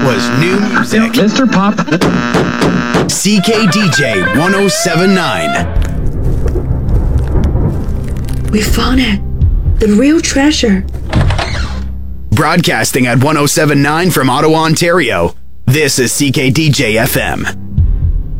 was new music. Mr. Pop. CKDJ 1079. We found it. The real treasure. Broadcasting at 1079 from Ottawa, Ontario. This is CKDJ FM.